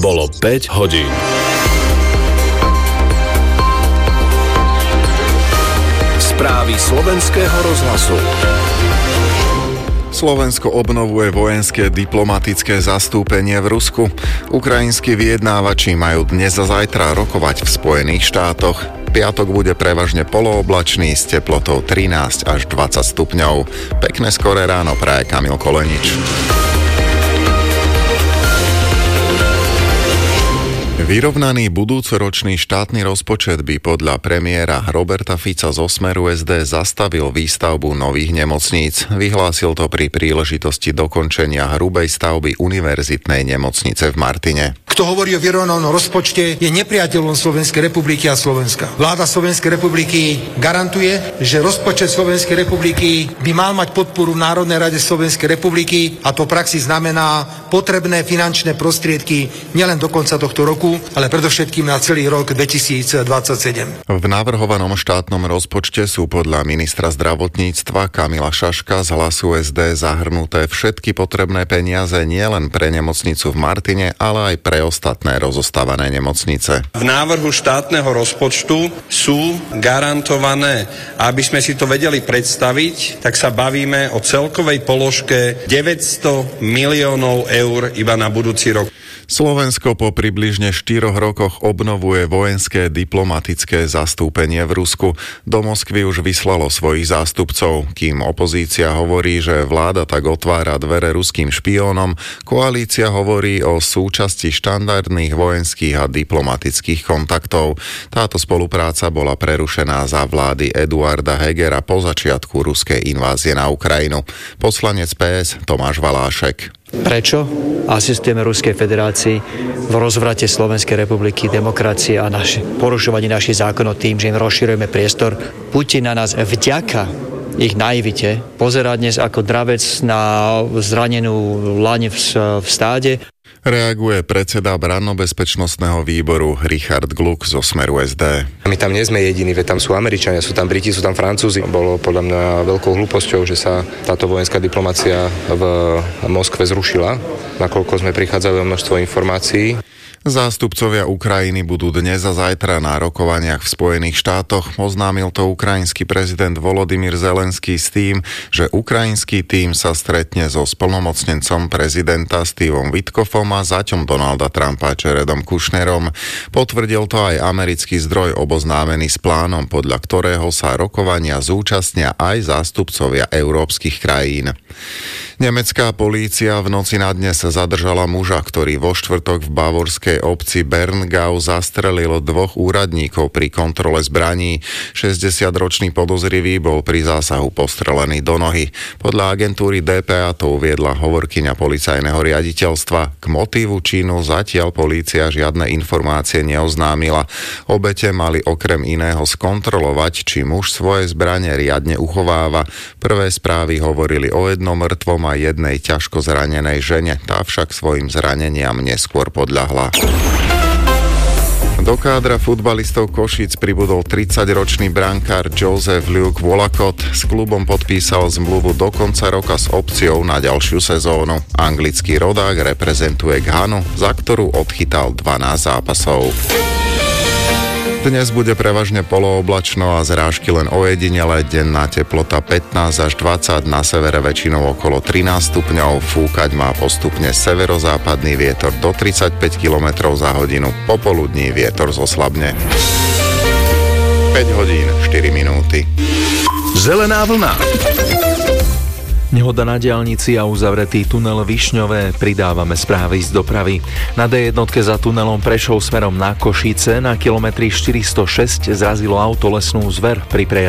Bolo 5 hodín. Správy slovenského rozhlasu. Slovensko obnovuje vojenské diplomatické zastúpenie v Rusku. Ukrajinskí vyjednávači majú dnes a zajtra rokovať v Spojených štátoch. Piatok bude prevažne polooblačný s teplotou 13 až 20 stupňov. Pekné skoré ráno praje Kamil Kolenič. Vyrovnaný budúcoročný štátny rozpočet by podľa premiéra Roberta Fica zo Smeru SD zastavil výstavbu nových nemocníc. Vyhlásil to pri príležitosti dokončenia hrubej stavby univerzitnej nemocnice v Martine. Kto hovorí o vyrovnanom rozpočte, je nepriateľom Slovenskej republiky a Slovenska. Vláda Slovenskej republiky garantuje, že rozpočet Slovenskej republiky by mal mať podporu v Národnej rade Slovenskej republiky a to v praxi znamená potrebné finančné prostriedky nielen do konca tohto roku, ale predovšetkým na celý rok 2027. V navrhovanom štátnom rozpočte sú podľa ministra zdravotníctva Kamila Šaška z Hlasu SD zahrnuté všetky potrebné peniaze nielen pre nemocnicu v Martine, ale aj pre ostatné rozostávané nemocnice. V návrhu štátneho rozpočtu sú garantované, aby sme si to vedeli predstaviť, tak sa bavíme o celkovej položke 900 miliónov eur iba na budúci rok. Slovensko po približne 4 rokoch obnovuje vojenské diplomatické zastúpenie v Rusku. Do Moskvy už vyslalo svojich zástupcov. Kým opozícia hovorí, že vláda tak otvára dvere ruským špiónom, koalícia hovorí o súčasti štandardných vojenských a diplomatických kontaktov. Táto spolupráca bola prerušená za vlády Eduarda Hegera po začiatku ruskej invázie na Ukrajinu. Poslanec PS Tomáš Valášek. Prečo asistujeme Ruskej federácii v rozvrate Slovenskej republiky, demokracie a porušovaní našich zákonov tým, že im rozširujeme priestor? Putin na nás vďaka ich naivite pozerá dnes ako dravec na zranenú laň v stáde. Reaguje predseda Branno-bezpečnostného výboru Richard Gluck zo Smeru SD. My tam nie sme jediní, veď tam sú Američania, sú tam Briti, sú tam Francúzi. Bolo podľa mňa veľkou hlúposťou, že sa táto vojenská diplomacia v Moskve zrušila, nakoľko sme prichádzali o množstvo informácií. Zástupcovia Ukrajiny budú dnes a zajtra na rokovaniach v Spojených štátoch. Oznámil to ukrajinský prezident Volodymyr Zelenský s tým, že ukrajinský tím sa stretne so splnomocnencom prezidenta Stevom Witkoffom a zaťom Donalda Trumpa Jaredom Kushnerom. Potvrdil to aj americký zdroj oboznámený s plánom, podľa ktorého sa rokovania zúčastnia aj zástupcovia európskych krajín. Nemecká polícia v noci na dnes zadržala muža, ktorý vo štvrtok v bavorskej obci Berngau zastrelil 2 úradníkov pri kontrole zbraní. 60-ročný podozrivý bol pri zásahu postrelený do nohy. Podľa agentúry DPA to uviedla hovorkyňa policajného riaditeľstva. K motívu činu zatiaľ polícia žiadne informácie neoznámila. Obete mali okrem iného skontrolovať, či muž svoje zbrane riadne uchováva. Prvé správy hovorili o jednom mŕtvom a jednej ťažko zranenej žene. Tá však svojim zraneniam neskôr podľahla. Do kádra futbalistov Košíc pribudol 30-ročný brankár Joseph Luke Wolacott. S klubom podpísal zmluvu do konca roka s opciou na ďalšiu sezónu. Anglický rodák reprezentuje Ghanu, za ktorú odchytal 12 zápasov. Dnes bude prevažne polooblačno a zrážky len ojedinele, denná teplota 15 až 20, na severe väčšinou okolo 13 stupňov, fúkať má postupne severozápadný vietor do 35 km za hodinu, popoludní vietor zoslabne. 5 hodín, 4 minúty. Zelená vlna. Nehoda na diaľnici a uzavretý tunel Višňové. Pridávame správy z dopravy. Na D1 za tunelom Prešov smerom na Košice na kilometri 406 zrazilo auto lesnú zver pri